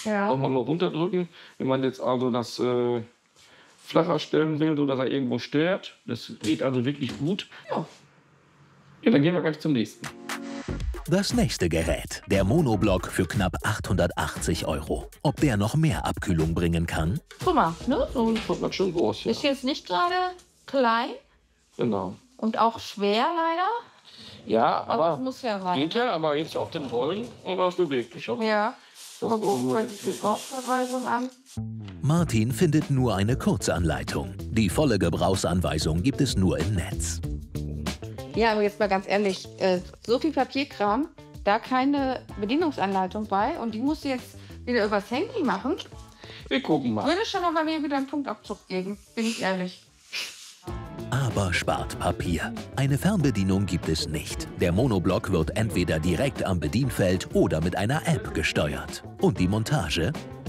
Ja. Auch mal nur runterdrücken. Wenn man jetzt also das flacher stellen will, so dass er irgendwo stört. Das geht also wirklich gut. Ja. Ja, dann gehen wir gleich zum nächsten. Das nächste Gerät, der Monoblock für knapp 880 €. Ob der noch mehr Abkühlung bringen kann? Guck mal, ne? So Das wird schon groß. Ja. ist jetzt nicht gerade klein Genau. und auch schwer leider. Ja, Aber aber es muss ja rein. geht ja, aber jetzt auf den Rollen, aber es bewegt sich auch. Ja. Aber gucken wir die Gebrauchsanweisung an. Martin findet nur eine Kurzanleitung. Die volle Gebrauchsanweisung gibt es nur im Netz. Ja, aber jetzt mal ganz ehrlich, so viel Papierkram, da keine Bedienungsanleitung bei und die musst du jetzt wieder übers Handy machen. Wir gucken mal. Würde schon noch bei mir wieder einen Punktabzug geben, bin ich ehrlich. Aber spart Papier. Eine Fernbedienung gibt es nicht. Der Monoblock wird entweder direkt am Bedienfeld oder mit einer App gesteuert. Und die Montage?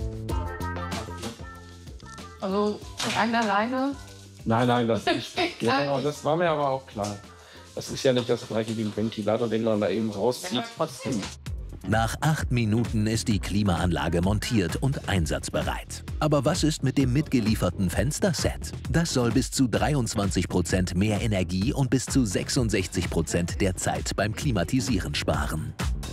Also von einer alleine. Nein, das ist. Ja, das war mir aber auch klar. Das ist ja nicht das gleiche wie ein Ventilator, den man da eben rauszieht. Trotzdem. Nach 8 Minuten ist die Klimaanlage montiert und einsatzbereit. Aber was ist mit dem mitgelieferten Fensterset? Das soll bis zu 23% mehr Energie und bis zu 66% der Zeit beim Klimatisieren sparen.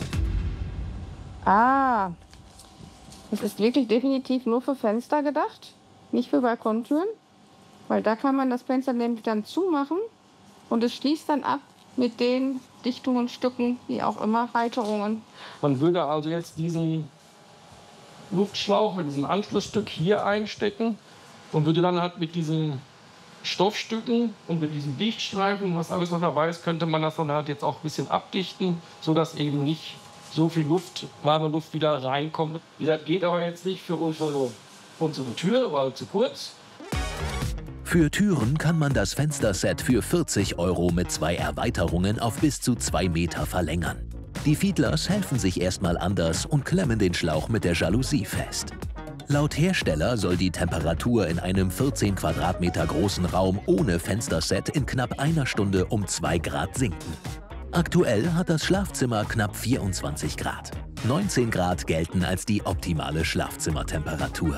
Ah, das ist wirklich definitiv nur für Fenster gedacht, nicht für Balkontüren. Weil da kann man das Fenster nämlich dann zumachen und es schließt dann ab mit den Dichtungen, Stücken, wie auch immer, Halterungen. Man würde also jetzt diesen Luftschlauch mit diesem Anschlussstück hier einstecken und würde dann halt mit diesen Stoffstücken und mit diesen Dichtstreifen, was alles noch dabei ist, könnte man das dann halt jetzt auch ein bisschen abdichten, sodass eben nicht so viel Luft, warme Luft wieder reinkommt. Wie gesagt, geht aber jetzt nicht für unsere Tür, weil zu kurz. Für Türen kann man das Fensterset für 40 € mit 2 Erweiterungen auf bis zu 2 Meter verlängern. Die Fiedlers helfen sich erstmal anders und klemmen den Schlauch mit der Jalousie fest. Laut Hersteller soll die Temperatur in einem 14 Quadratmeter großen Raum ohne Fensterset in knapp einer Stunde um 2 Grad sinken. Aktuell hat das Schlafzimmer knapp 24 Grad. 19 Grad gelten als die optimale Schlafzimmertemperatur.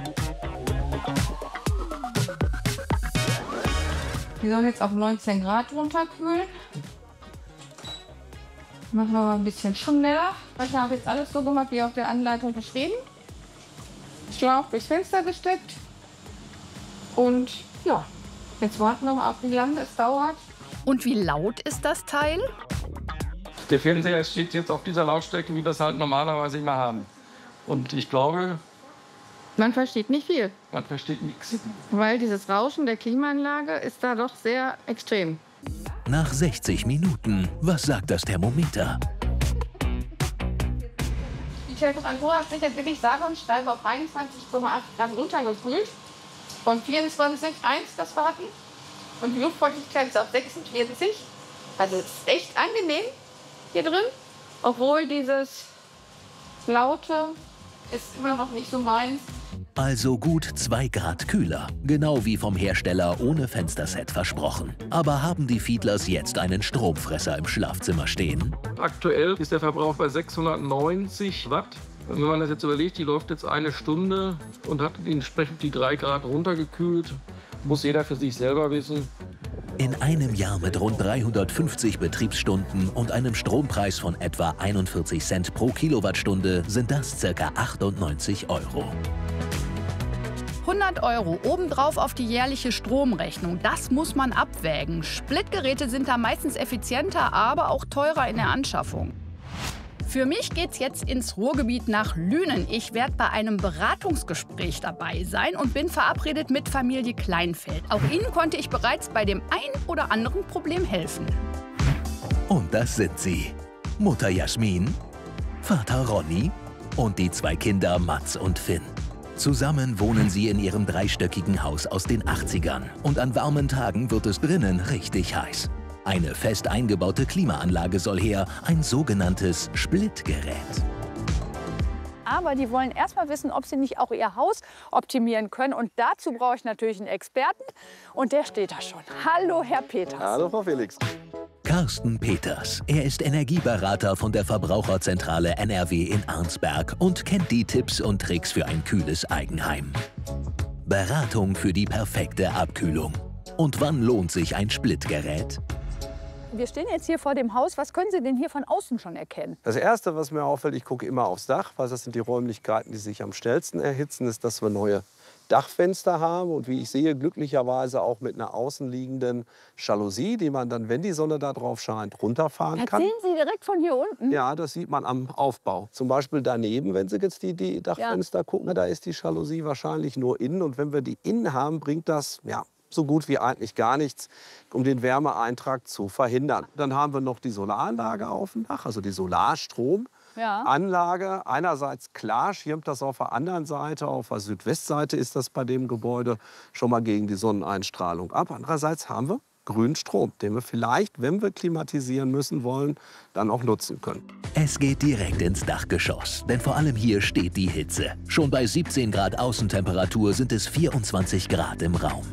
Die sollen jetzt auf 19 Grad runterkühlen. Machen wir mal ein bisschen schneller. Ich habe jetzt alles so gemacht, wie auf der Anleitung beschrieben. Schlauch durchs Fenster gesteckt. Und ja, jetzt warten wir mal, wie lange es dauert. Und wie laut ist das Teil? Der Fernseher steht jetzt auf dieser Lautstärke, wie wir das halt normalerweise immer haben. Und ich glaube, Man versteht nicht viel, man versteht nichts. weil dieses Rauschen der Klimaanlage ist da doch sehr extrem. Nach 60 Minuten, was sagt das Thermometer? Die Temperatur hat sich jetzt wirklich sage und schreibe auf 21,8 Grad runtergekühlt. Von 24,1 das Warten. Und die Luftfeuchtigkeit ist auf 46. Also es ist echt angenehm hier drin. Obwohl dieses Laute ist immer noch nicht so meins. Also gut 2 Grad kühler, genau wie vom Hersteller ohne Fensterset versprochen. Aber haben die Fiedlers jetzt einen Stromfresser im Schlafzimmer stehen? Aktuell ist der Verbrauch bei 690 Watt. Wenn man das jetzt überlegt, die läuft jetzt eine Stunde und hat entsprechend die 3 Grad runtergekühlt, muss jeder für sich selber wissen. In einem Jahr mit rund 350 Betriebsstunden und einem Strompreis von etwa 41 Cent pro Kilowattstunde sind das ca. 98 €. 100 € obendrauf auf die jährliche Stromrechnung. Das muss man abwägen. Splitgeräte sind da meistens effizienter, aber auch teurer in der Anschaffung. Für mich geht's jetzt ins Ruhrgebiet nach Lünen. Ich werde bei einem Beratungsgespräch dabei sein und bin verabredet mit Familie Kleinfeld. Auch ihnen konnte ich bereits bei dem ein oder anderen Problem helfen. Und das sind sie. Mutter Jasmin, Vater Ronny und die 2 Kinder Mats und Finn. Zusammen wohnen sie in ihrem dreistöckigen Haus aus den 80ern. Und an warmen Tagen wird es drinnen richtig heiß. Eine fest eingebaute Klimaanlage soll her, ein sogenanntes Splitgerät. Aber die wollen erst mal wissen, ob sie nicht auch ihr Haus optimieren können. Und dazu brauche ich natürlich einen Experten. Und der steht da schon. Hallo, Herr Peters. Hallo, Frau Felix. Carsten Peters. Er ist Energieberater von der Verbraucherzentrale NRW in Arnsberg und kennt die Tipps und Tricks für ein kühles Eigenheim. Beratung für die perfekte Abkühlung. Und wann lohnt sich ein Splitgerät? Wir stehen jetzt hier vor dem Haus. Was können Sie denn hier von außen schon erkennen? Das Erste, was mir auffällt, ich gucke immer aufs Dach, weil das sind die Räumlichkeiten, die sich am schnellsten erhitzen, ist, dass wir neue Dachfenster haben und wie ich sehe, glücklicherweise auch mit einer außenliegenden Jalousie, die man dann, wenn die Sonne da drauf scheint, runterfahren kann. Erzählen Sie direkt von hier unten? Ja, das sieht man am Aufbau. Zum Beispiel daneben, wenn Sie jetzt die Dachfenster gucken, da ist die Jalousie wahrscheinlich nur innen. Und wenn wir die innen haben, bringt das so gut wie eigentlich gar nichts, um den Wärmeeintrag zu verhindern. Dann haben wir noch die Solaranlage auf dem Dach, also die Solarstrom. Anlage. Einerseits klar schirmt das auf der anderen Seite, auf der Südwestseite ist das bei dem Gebäude schon mal gegen die Sonneneinstrahlung ab. Andererseits haben wir grünen Strom, den wir vielleicht, wenn wir klimatisieren müssen wollen, dann auch nutzen können. Es geht direkt ins Dachgeschoss, denn vor allem hier steht die Hitze. Schon bei 17 Grad Außentemperatur sind es 24 Grad im Raum.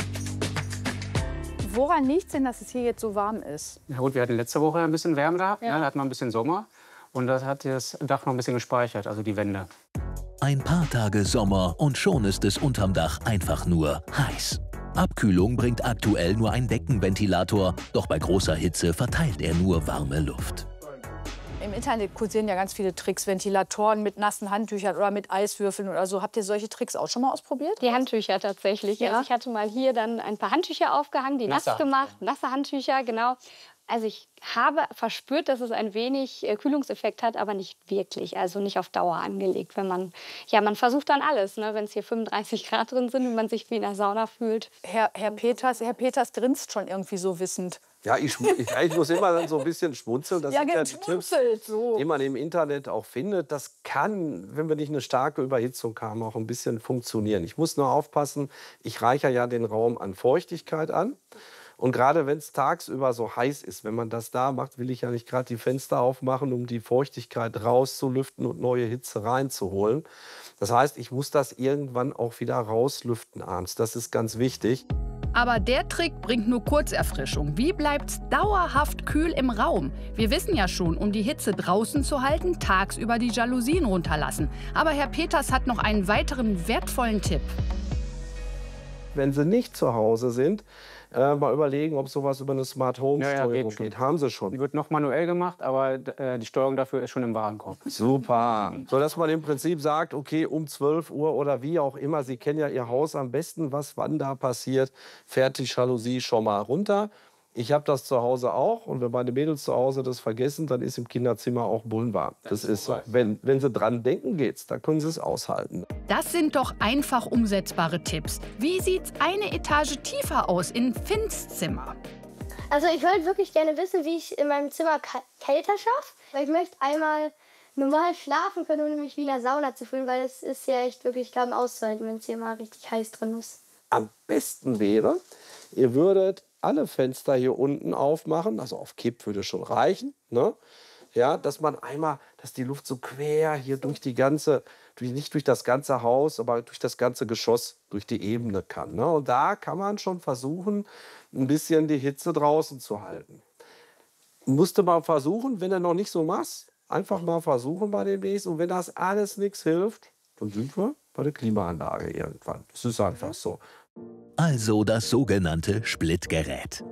Woran liegt es denn, dass es hier jetzt so warm ist? Ja gut, wir hatten letzte Woche ein bisschen Wärme gehabt, da hatten wir ein bisschen Sommer. Und das hat das Dach noch ein bisschen gespeichert, also die Wände. Ein paar Tage Sommer und schon ist es unterm Dach einfach nur heiß. Abkühlung bringt aktuell nur ein Deckenventilator, doch bei großer Hitze verteilt er nur warme Luft. Im Internet kursieren ja ganz viele Tricks, Ventilatoren mit nassen Handtüchern oder mit Eiswürfeln oder so. Habt ihr solche Tricks auch schon mal ausprobiert? Die Handtücher tatsächlich. Ja. Also ich hatte mal hier dann ein paar Handtücher aufgehangen, die nass gemacht, nasse Handtücher, genau. Also ich habe verspürt, dass es ein wenig Kühlungseffekt hat, aber nicht wirklich, also nicht auf Dauer angelegt. Wenn man versucht dann alles, ne? Wenn es hier 35 Grad drin sind und man sich wie in der Sauna fühlt. Herr Peters grinst schon irgendwie so wissend. Ja, ich muss immer dann so ein bisschen schmunzeln. Das sind ja die Tipps, die man im Internet auch findet. Das kann, wenn wir nicht eine starke Überhitzung haben, auch ein bisschen funktionieren. Ich muss nur aufpassen, ich reichere ja den Raum an Feuchtigkeit an. Und gerade wenn es tagsüber so heiß ist, wenn man das da macht, will ich ja nicht gerade die Fenster aufmachen, um die Feuchtigkeit rauszulüften und neue Hitze reinzuholen. Das heißt, ich muss das irgendwann auch wieder rauslüften abends. Das ist ganz wichtig. Aber der Trick bringt nur Kurzerfrischung. Wie bleibt's dauerhaft kühl im Raum? Wir wissen ja schon, um die Hitze draußen zu halten, tagsüber die Jalousien runterlassen. Aber Herr Peters hat noch einen weiteren wertvollen Tipp. Wenn Sie nicht zu Hause sind, mal überlegen, ob sowas über eine Smart Home Steuerung geht. Haben Sie schon. Die wird noch manuell gemacht, aber die Steuerung dafür ist schon im Warenkorb. Super. So dass man im Prinzip sagt, okay, um 12 Uhr oder wie auch immer, Sie kennen ja Ihr Haus am besten, was wann da passiert, fährt die Jalousie schon mal runter. Ich habe das zu Hause auch und wenn meine Mädels zu Hause das vergessen, dann ist im Kinderzimmer auch bullenwarm. Das ist so. Wenn Sie dran denken, geht's. Da können Sie es aushalten. Das sind doch einfach umsetzbare Tipps. Wie sieht's eine Etage tiefer aus in Finns Zimmer? Also ich würde wirklich gerne wissen, wie ich in meinem Zimmer kälter schaffe. Weil ich möchte einmal normal schlafen können, ohne mich wie in der Sauna zu fühlen, weil es ist ja echt wirklich kaum auszuhalten, wenn es hier mal richtig heiß drin ist. Am besten wäre, ihr würdet alle Fenster hier unten aufmachen, also auf Kipp würde schon reichen, ne? Ja, dass man einmal, dass die Luft so quer hier durch die ganze, nicht durch das ganze Haus, aber durch das ganze Geschoss, durch die Ebene kann. Ne? Und da kann man schon versuchen, ein bisschen die Hitze draußen zu halten. Musste man versuchen, wenn du noch nicht so machst, einfach mal versuchen bei dem nächsten. Und wenn das alles nichts hilft, dann sind wir bei der Klimaanlage irgendwann. Das ist einfach so. Also das sogenannte Splitgerät.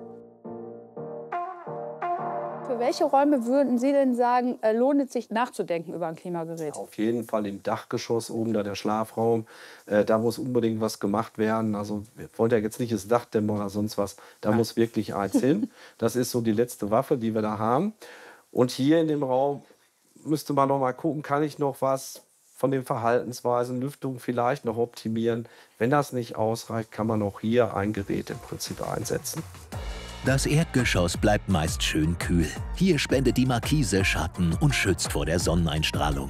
Für welche Räume würden Sie denn sagen, lohnt es sich nachzudenken über ein Klimagerät? Auf jeden Fall im Dachgeschoss, oben da der Schlafraum. Da muss unbedingt was gemacht werden. Also wir wollen ja jetzt nicht das Dach dämmen oder sonst was. Da muss wirklich eins hin. Das ist so die letzte Waffe, die wir da haben. Und hier in dem Raum müsste man noch mal gucken, kann ich noch was von den Verhaltensweisen, Lüftung vielleicht noch optimieren. Wenn das nicht ausreicht, kann man auch hier ein Gerät im Prinzip einsetzen. Das Erdgeschoss bleibt meist schön kühl. Hier spendet die Markise Schatten und schützt vor der Sonneneinstrahlung.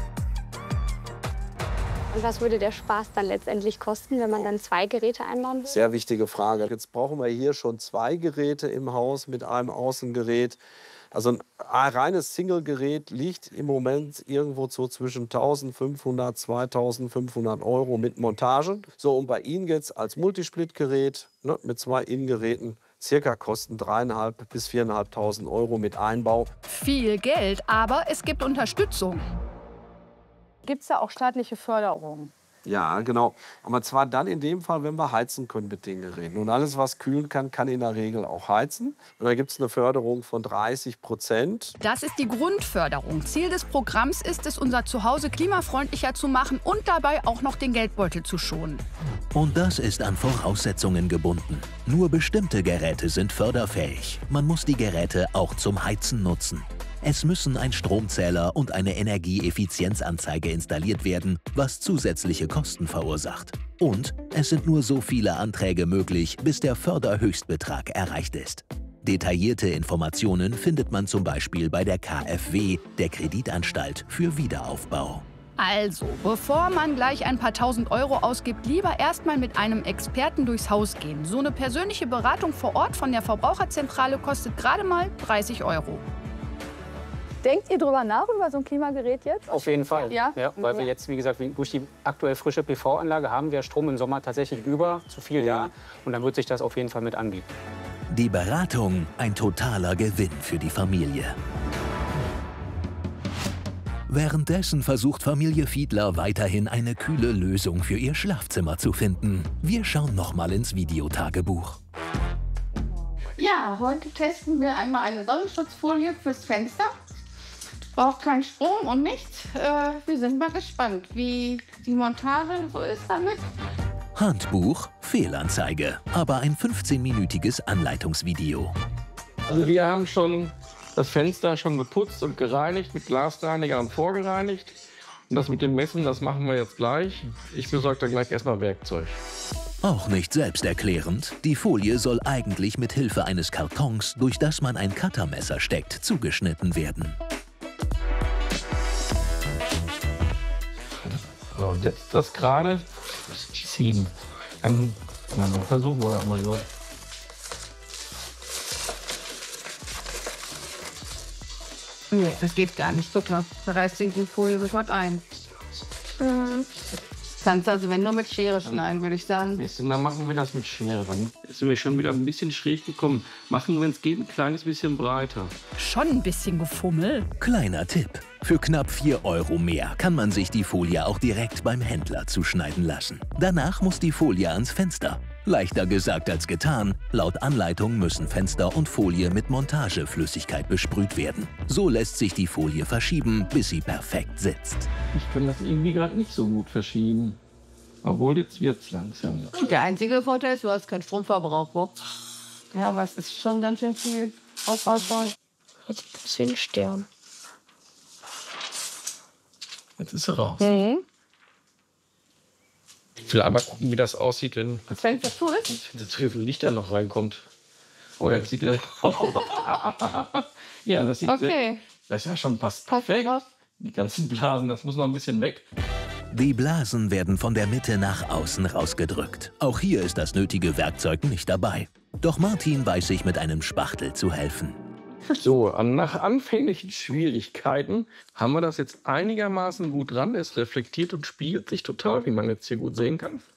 Und was würde der Spaß dann letztendlich kosten, wenn man dann 2 Geräte einbauen will? Sehr wichtige Frage. Jetzt brauchen wir hier schon 2 Geräte im Haus mit einem Außengerät. Also ein reines Single-Gerät liegt im Moment irgendwo so zwischen 1.500 und 2.500 € mit Montage. So, und bei Ihnen jetzt als Multisplit-Gerät, ne, mit 2 Innengeräten circa kosten 3.500 bis 4.500 Euro mit Einbau. Viel Geld, aber es gibt Unterstützung. Gibt es da auch staatliche Förderung? Ja, genau. Aber zwar dann in dem Fall, wenn wir heizen können mit den Geräten. Und alles, was kühlen kann, kann in der Regel auch heizen. Und da gibt es eine Förderung von 30%. Das ist die Grundförderung. Ziel des Programms ist es, unser Zuhause klimafreundlicher zu machen und dabei auch noch den Geldbeutel zu schonen. Und das ist an Voraussetzungen gebunden. Nur bestimmte Geräte sind förderfähig. Man muss die Geräte auch zum Heizen nutzen. Es müssen ein Stromzähler und eine Energieeffizienzanzeige installiert werden, was zusätzliche Kosten verursacht. Und es sind nur so viele Anträge möglich, bis der Förderhöchstbetrag erreicht ist. Detaillierte Informationen findet man zum Beispiel bei der KfW, der Kreditanstalt für Wiederaufbau. Also, bevor man gleich ein paar tausend Euro ausgibt, lieber erstmal mit einem Experten durchs Haus gehen. So eine persönliche Beratung vor Ort von der Verbraucherzentrale kostet gerade mal 30 Euro. Denkt ihr drüber nach, über so ein Klimagerät jetzt? Auf jeden Fall. Ja? Weil wir jetzt, wie gesagt, durch die aktuell frische PV-Anlage haben wir Strom im Sommer tatsächlich zu viel da. Und dann wird sich das auf jeden Fall mit anbieten. Die Beratung ein totaler Gewinn für die Familie. Währenddessen versucht Familie Fiedler weiterhin eine kühle Lösung für ihr Schlafzimmer zu finden. Wir schauen noch mal ins Videotagebuch. Ja, heute testen wir einmal eine Sonnenschutzfolie fürs Fenster. Braucht keinen Strom und nichts. Wir sind mal gespannt, wie die Montage so ist damit. Handbuch, Fehlanzeige, aber ein 15-minütiges Anleitungsvideo. Also wir haben schon das Fenster schon geputzt und gereinigt, mit Glasreiniger und vorgereinigt. Und das mit dem Messen, das machen wir jetzt gleich. Ich besorge dann gleich erstmal Werkzeug. Auch nicht selbsterklärend, die Folie soll eigentlich mit Hilfe eines Kartons, durch das man ein Cuttermesser steckt, zugeschnitten werden. So, und jetzt das gerade ziehen. Dann versuchen wir das mal so. Nee, das geht gar nicht. Guck mal, da reißt die Folie sofort ein. Kannst also, wenn nur mit Schere schneiden, würde ich sagen. Dann machen wir das mit Schere. Dann sind wir schon wieder ein bisschen schräg gekommen. Machen, wenn es geht, ein kleines bisschen breiter. Schon ein bisschen Gefummel. Kleiner Tipp. Für knapp 4 Euro mehr kann man sich die Folie auch direkt beim Händler zuschneiden lassen. Danach muss die Folie ans Fenster. Leichter gesagt als getan. Laut Anleitung müssen Fenster und Folie mit Montageflüssigkeit besprüht werden. So lässt sich die Folie verschieben, bis sie perfekt sitzt. Ich kann das irgendwie gerade nicht so gut verschieben. Obwohl, jetzt wird es langsam. Der einzige Vorteil ist, du hast keinen Stromverbrauch. Ja, aber es ist schon ganz schön viel Auswahl. Jetzt ist es wie ein Stern. Jetzt ist er raus. Ich will einmal gucken, wie das aussieht, wenn das Fenster zu ist. Das viel Licht da noch reinkommt. Oh, jetzt sieht er. Ja, das sieht okay. Das ist ja schon fast perfekt. Die ganzen Blasen, das muss noch ein bisschen weg. Die Blasen werden von der Mitte nach außen rausgedrückt. Auch hier ist das nötige Werkzeug nicht dabei. Doch Martin weiß sich mit einem Spachtel zu helfen. So, nach anfänglichen Schwierigkeiten haben wir das jetzt einigermaßen gut dran. Es reflektiert und spiegelt sich total, wie man jetzt hier gut sehen kann.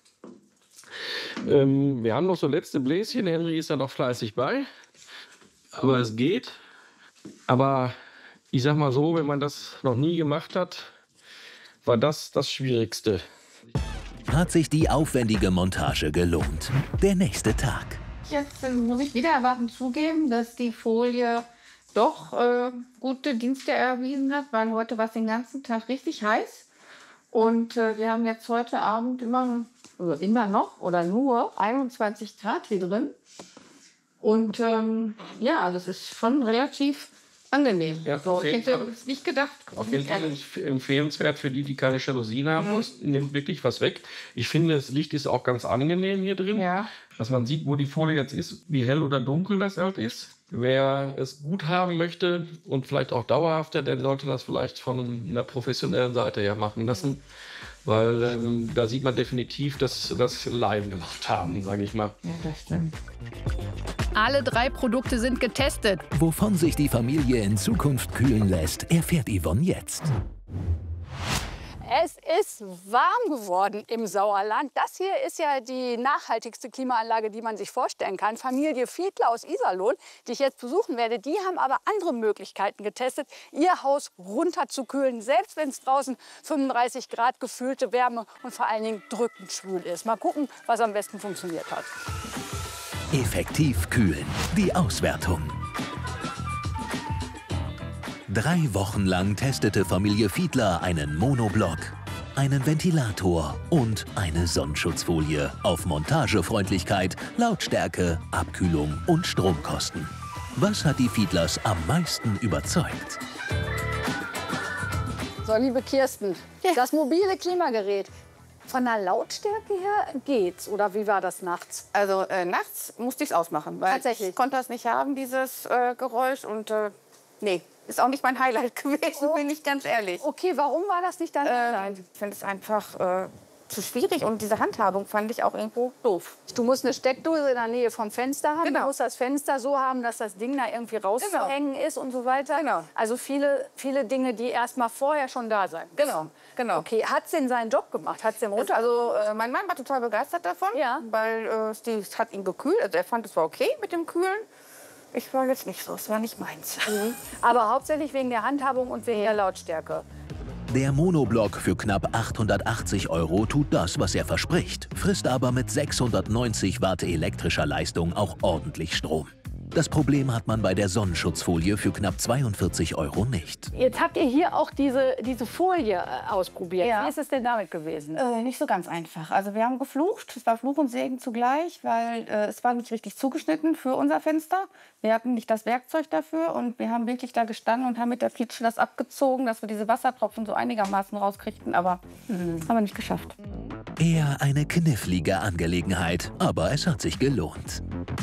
Wir haben noch so letzte Bläschen. Henry ist da noch fleißig bei. Aber es geht. Aber ich sag mal so, wenn man das noch nie gemacht hat, war das das Schwierigste. Hat sich die aufwendige Montage gelohnt. Der nächste Tag. Jetzt muss ich wieder erwarten zugeben, dass die Folie doch gute Dienste erwiesen hat, weil heute war es den ganzen Tag richtig heiß. Und wir haben jetzt heute Abend immer noch oder nur 21 Grad hier drin. Und ja, das ist schon relativ angenehm. Ja, so, ich hätte es nicht gedacht. Auf jeden Fall empfehlenswert für die, die keine Jalousien haben. Nimmt wirklich was weg. Ich finde, das Licht ist auch ganz angenehm hier drin. Ja. Dass man sieht, wo die Folie jetzt ist, wie hell oder dunkel das halt ist. Wer es gut haben möchte und vielleicht auch dauerhafter, der sollte das vielleicht von einer professionellen Seite her machen lassen. Weil da sieht man definitiv, dass sie das live gemacht haben, sage ich mal. Ja, das stimmt. Alle 3 Produkte sind getestet. Wovon sich die Familie in Zukunft kühlen lässt, erfährt Yvonne jetzt. Es ist warm geworden im Sauerland. Das hier ist ja die nachhaltigste Klimaanlage, die man sich vorstellen kann. Familie Fiedler aus Iserlohn, die ich jetzt besuchen werde, die haben aber andere Möglichkeiten getestet, ihr Haus runterzukühlen, selbst wenn es draußen 35 Grad gefühlte Wärme und vor allen Dingen drückend schwül ist. Mal gucken, was am besten funktioniert hat. Effektiv kühlen. Die Auswertung. 3 Wochen lang testete Familie Fiedler einen Monoblock, einen Ventilator und eine Sonnenschutzfolie auf Montagefreundlichkeit, Lautstärke, Abkühlung und Stromkosten. Was hat die Fiedlers am meisten überzeugt? So, liebe Kirsten, das mobile Klimagerät. Von der Lautstärke her geht's, oder wie war das nachts? Also nachts musste ich es ausmachen, weil Tatsächlich? ich konnte das nicht haben, dieses Geräusch. Und nee, ist auch nicht mein Highlight gewesen, bin ich ganz ehrlich. Okay, warum war das nicht dein Highlight? Ich finde es einfach zu schwierig und diese Handhabung fand ich auch irgendwo doof. Du musst eine Steckdose in der Nähe vom Fenster haben. Genau. Du musst das Fenster so haben, dass das Ding da irgendwie rauszuhängen ist und so weiter. Genau. Also viele Dinge, die erst mal vorher schon da sein müssen. Genau. Okay, hat es denn seinen Job gemacht? Hat's den runter? Also mein Mann war total begeistert davon, Ja. weil es hat ihn gekühlt. Also er fand es war okay mit dem Kühlen. Ich war jetzt nicht so, es war nicht meins. Aber hauptsächlich wegen der Handhabung und wegen der Lautstärke. Der Monoblock für knapp 880 € tut das, was er verspricht, frisst aber mit 690 Watt elektrischer Leistung auch ordentlich Strom. Das Problem hat man bei der Sonnenschutzfolie für knapp 42 € nicht. Jetzt habt ihr hier auch diese Folie ausprobiert. Ja. Wie ist es denn damit gewesen? Nicht so ganz einfach. Also wir haben geflucht, es war Fluch und Segen zugleich, weil es war nicht richtig zugeschnitten für unser Fenster. Wir hatten nicht das Werkzeug dafür und wir haben wirklich da gestanden und haben mit der Flitsche das abgezogen, dass wir diese Wassertropfen so einigermaßen rauskriegten, aber haben wir nicht geschafft. Eher eine knifflige Angelegenheit, aber es hat sich gelohnt.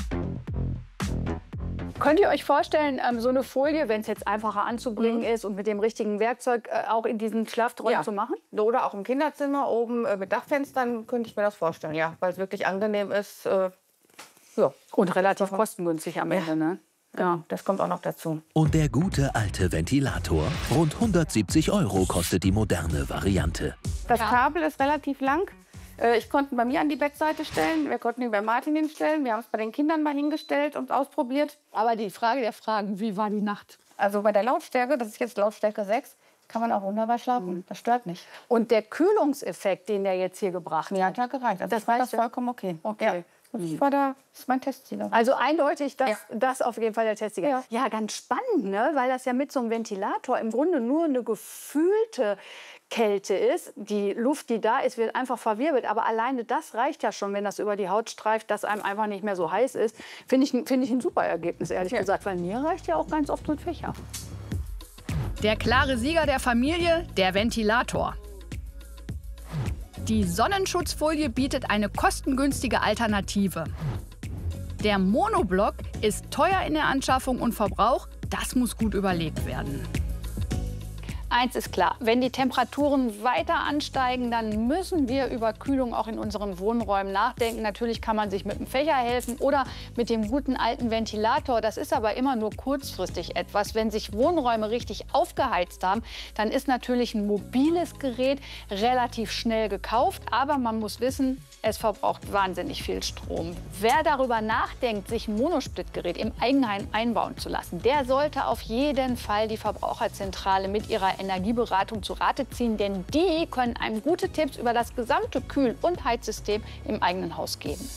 Könnt ihr euch vorstellen, so eine Folie, wenn es jetzt einfacher anzubringen ist und mit dem richtigen Werkzeug auch in diesen Schlafräumen zu machen? Oder auch im Kinderzimmer oben mit Dachfenstern könnte ich mir das vorstellen, ja, weil es wirklich angenehm ist. Ja. Und relativ kostengünstig am Ende, ne? Ja, das kommt auch noch dazu. Und der gute alte Ventilator? Rund 170 € kostet die moderne Variante. Das Kabel ist relativ lang. Ich konnte ihn bei mir an die Bettseite stellen. Wir konnten ihn bei Martin hinstellen. Wir haben es bei den Kindern mal hingestellt und ausprobiert. Aber die Frage der Fragen, wie war die Nacht? Also bei der Lautstärke, das ist jetzt Lautstärke 6, kann man auch wunderbar schlafen. Das stört nicht. Und der Kühlungseffekt, den der jetzt hier gebracht hat, hat ja gereicht. Also das war das vollkommen okay. Okay. Ja. Das ist mein Testsieger. Also eindeutig, das auf jeden Fall der Testsieger. Ja, ganz spannend, ne? Weil das ja mit so einem Ventilator im Grunde nur eine gefühlte Kälte ist. Die Luft, die da ist, wird einfach verwirbelt. Aber alleine das reicht ja schon, wenn das über die Haut streift, dass einem einfach nicht mehr so heiß ist. Finde ich ein super Ergebnis, ehrlich gesagt. Weil mir reicht ja auch ganz oft so ein Fächer. Der klare Sieger der Familie, der Ventilator. Die Sonnenschutzfolie bietet eine kostengünstige Alternative. Der Monoblock ist teuer in der Anschaffung und Verbrauch. Das muss gut überlegt werden. Eins ist klar, wenn die Temperaturen weiter ansteigen, dann müssen wir über Kühlung auch in unseren Wohnräumen nachdenken. Natürlich kann man sich mit dem Fächer helfen oder mit dem guten alten Ventilator. Das ist aber immer nur kurzfristig etwas. Wenn sich Wohnräume richtig aufgeheizt haben, dann ist natürlich ein mobiles Gerät relativ schnell gekauft. Aber man muss wissen, es verbraucht wahnsinnig viel Strom. Wer darüber nachdenkt, sich ein Monosplitgerät im Eigenheim einbauen zu lassen, der sollte auf jeden Fall die Verbraucherzentrale mit ihrer Energieberatung zu Rate ziehen, denn die können einem gute Tipps über das gesamte Kühl- und Heizsystem im eigenen Haus geben.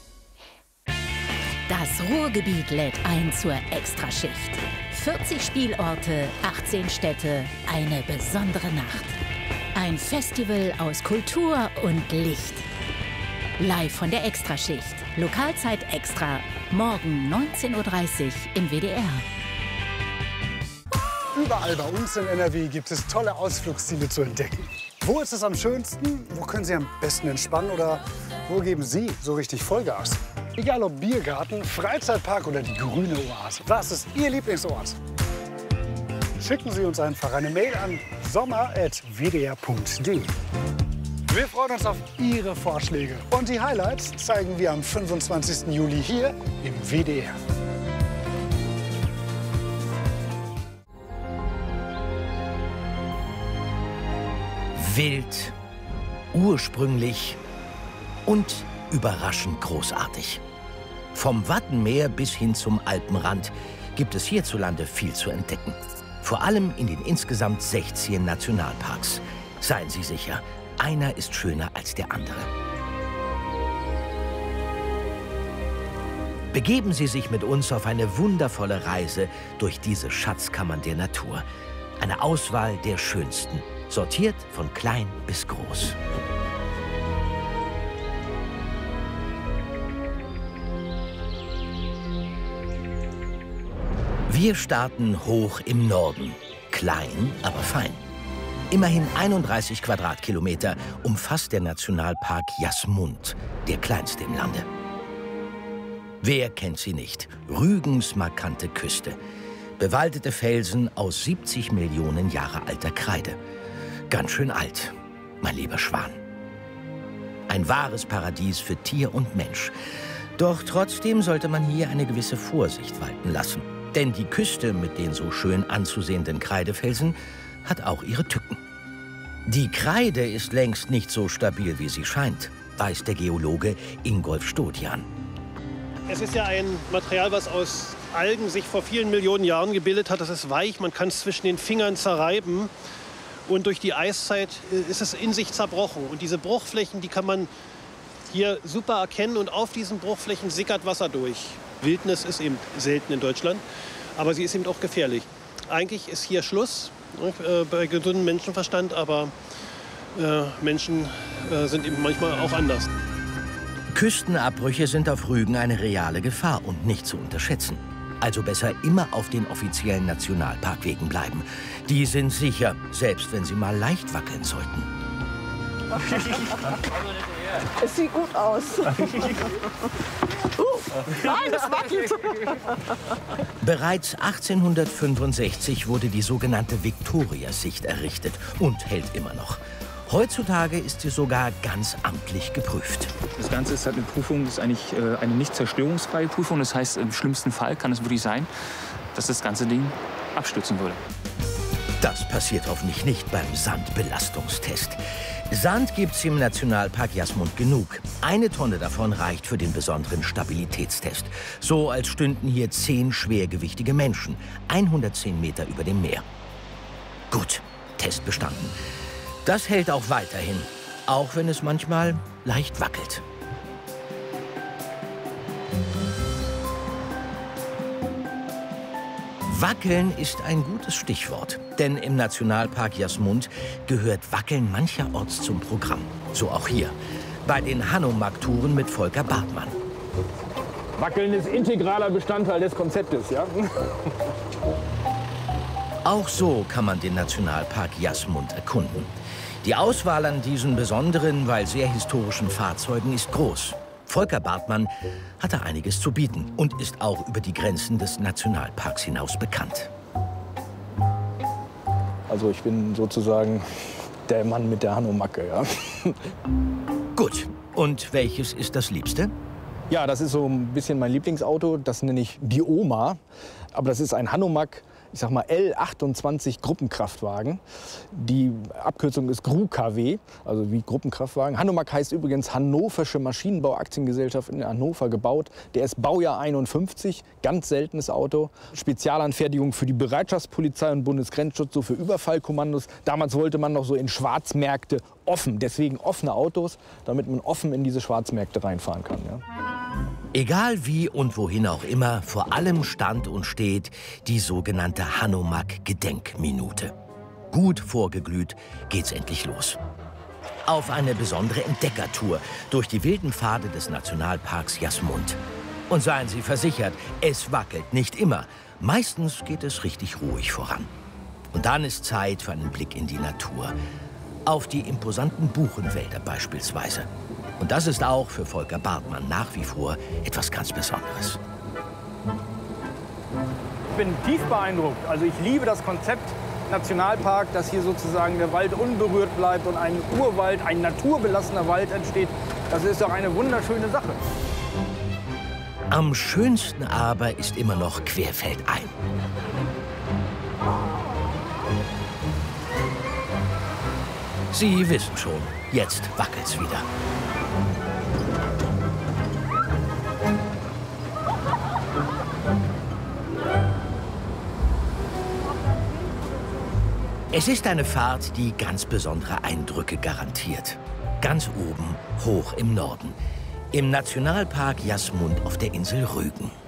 Das Ruhrgebiet lädt ein zur Extraschicht. 40 Spielorte, 18 Städte, eine besondere Nacht. Ein Festival aus Kultur und Licht. Live von der Extraschicht. Lokalzeit extra. Morgen 19:30 Uhr im WDR. Überall bei uns in NRW gibt es tolle Ausflugsziele zu entdecken. Wo ist es am schönsten? Wo können Sie am besten entspannen? Oder wo geben Sie so richtig Vollgas? Egal ob Biergarten, Freizeitpark oder die grüne Oase. Was ist Ihr Lieblingsort? Schicken Sie uns einfach eine Mail an sommer@wdr.de. Wir freuen uns auf Ihre Vorschläge. Und die Highlights zeigen wir am 25. Juli hier im WDR. Wild, ursprünglich und überraschend großartig. Vom Wattenmeer bis hin zum Alpenrand gibt es hierzulande viel zu entdecken. Vor allem in den insgesamt 16 Nationalparks. Seien Sie sicher, einer ist schöner als der andere. Begeben Sie sich mit uns auf eine wundervolle Reise durch diese Schatzkammern der Natur. Eine Auswahl der schönsten, sortiert von klein bis groß. Wir starten hoch im Norden. Klein, aber fein. Immerhin 31 Quadratkilometer umfasst der Nationalpark Jasmund, der kleinste im Lande. Wer kennt sie nicht? Rügens markante Küste. Bewaldete Felsen aus 70 Millionen Jahre alter Kreide. Ganz schön alt, mein lieber Schwan. Ein wahres Paradies für Tier und Mensch. Doch trotzdem sollte man hier eine gewisse Vorsicht walten lassen. Denn die Küste mit den so schön anzusehenden Kreidefelsen hat auch ihre Tücken. Die Kreide ist längst nicht so stabil, wie sie scheint, weiß der Geologe Ingolf Stodian. Es ist ja ein Material, was aus Algen sich vor vielen Millionen Jahren gebildet hat. Das ist weich, man kann es zwischen den Fingern zerreiben. Und durch die Eiszeit ist es in sich zerbrochen. Und diese Bruchflächen, die kann man hier super erkennen. Und auf diesen Bruchflächen sickert Wasser durch. Wildnis ist eben selten in Deutschland, aber sie ist eben auch gefährlich. Eigentlich ist hier Schluss bei gesundem Menschenverstand, aber Menschen sind eben manchmal auch anders. Küstenabbrüche sind auf Rügen eine reale Gefahr und nicht zu unterschätzen. Also besser immer auf den offiziellen Nationalparkwegen bleiben. Die sind sicher, selbst wenn sie mal leicht wackeln sollten. Es sieht gut aus. Nein, das wackelt. Bereits 1865 wurde die sogenannte Viktoriasicht errichtet und hält immer noch. Heutzutage ist sie sogar ganz amtlich geprüft. Das Ganze ist halt eine Prüfung, das ist eigentlich eine nicht zerstörungsfreie Prüfung. Das heißt, im schlimmsten Fall kann es wirklich sein, dass das ganze Ding abstürzen würde. Das passiert hoffentlich nicht beim Sandbelastungstest. Sand gibt's im Nationalpark Jasmund genug. 1 Tonne davon reicht für den besonderen Stabilitätstest. So als stünden hier 10 schwergewichtige Menschen, 110 Meter über dem Meer. Gut, Test bestanden. Das hält auch weiterhin, auch wenn es manchmal leicht wackelt. Wackeln ist ein gutes Stichwort, denn im Nationalpark Jasmund gehört Wackeln mancherorts zum Programm. So auch hier, bei den Hanomag-Touren mit Volker Bartmann. Wackeln ist integraler Bestandteil des Konzeptes, ja? Auch so kann man den Nationalpark Jasmund erkunden. Die Auswahl an diesen besonderen, weil sehr historischen Fahrzeugen ist groß. Volker Bartmann hat da einiges zu bieten und ist auch über die Grenzen des Nationalparks hinaus bekannt. Also ich bin sozusagen der Mann mit der Hanomag, ja. Gut, und welches ist das Liebste? Ja, das ist so ein bisschen mein Lieblingsauto. Das nenne ich die Oma. Aber das ist ein Hanomag, ich sag mal L28 Gruppenkraftwagen. Die Abkürzung ist GRU-KW, also wie Gruppenkraftwagen. Hanomag heißt übrigens Hannoversche Maschinenbau-Aktiengesellschaft in Hannover gebaut. Der ist Baujahr 51, ganz seltenes Auto. Spezialanfertigung für die Bereitschaftspolizei und Bundesgrenzschutz, so für Überfallkommandos. Damals wollte man noch so in Schwarzmärkte offen, deswegen offene Autos, damit man offen in diese Schwarzmärkte reinfahren kann. Ja. Egal wie und wohin auch immer, vor allem stand und steht die sogenannte Hanomag-Gedenkminute. Gut vorgeglüht geht's endlich los. Auf eine besondere Entdeckertour durch die wilden Pfade des Nationalparks Jasmund. Und seien Sie versichert, es wackelt nicht immer. Meistens geht es richtig ruhig voran. Und dann ist Zeit für einen Blick in die Natur. Auf die imposanten Buchenwälder beispielsweise. Und das ist auch für Volker Bartmann nach wie vor etwas ganz Besonderes. Ich bin tief beeindruckt. Also ich liebe das Konzept Nationalpark, dass hier sozusagen der Wald unberührt bleibt und ein Urwald, ein naturbelassener Wald entsteht. Das ist doch eine wunderschöne Sache. Am schönsten aber ist immer noch querfeldein. Sie wissen schon, jetzt wackelt's wieder. Es ist eine Fahrt, die ganz besondere Eindrücke garantiert. Ganz oben, hoch im Norden, im Nationalpark Jasmund auf der Insel Rügen.